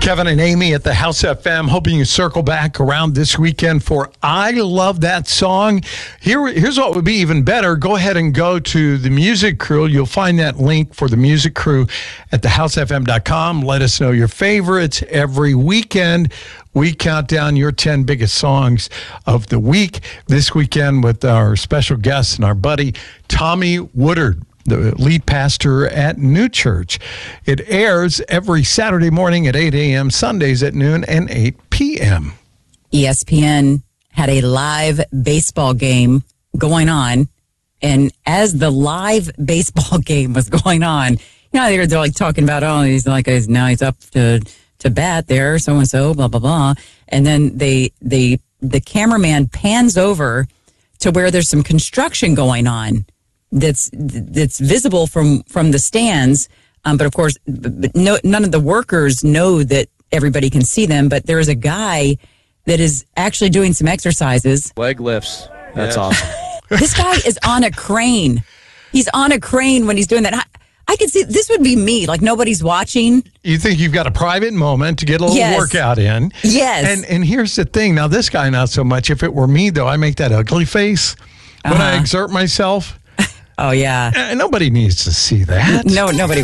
Kevin and Amy at the House FM, hoping you circle back around this weekend for I Love That Song. Here's what would be even better. Go ahead and go to the Music Crew. You'll find that link for the Music Crew at thehousefm.com. Let us know your favorites. Every weekend, we count down your 10 biggest songs of the week. This weekend with our special guest and our buddy, Tommy Woodard, the lead pastor at New Church. It airs every Saturday morning at 8 a.m., Sundays at noon, and 8 p.m. ESPN had a live baseball game going on, and as the live baseball game was going on, they're like talking about, now he's up to bat there, so-and-so, blah, blah, blah. And then the cameraman pans over to where there's some construction going on that's visible from the stands, but of course, none of the workers know that everybody can see them. But there is a guy that is actually doing some exercises, leg lifts. That's awesome. This guy is on a crane. He's on a crane when he's doing that. I could see this would be me, like nobody's watching. You think you've got a private moment to get a little workout in. Yes. And here's the thing. Now, this guy, not so much. If it were me, though, I make that ugly face when I exert myself. Oh, yeah. Nobody needs to see that. No, nobody